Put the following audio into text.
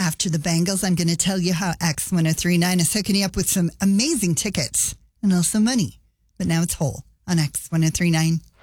After the Bengals, I'm going to tell you how X1039 is hooking you up with some amazing tickets and also money. But now it's Hole on X1039.